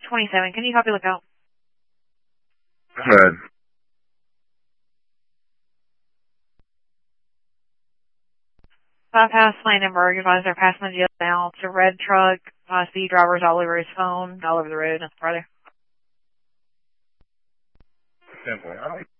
27. Can you copy lookout? Good. Bypass lane number. You guys are passing the jail now. It's a red truck. I see drivers all over his phone, all over the road. Nothing further. Simply. All right.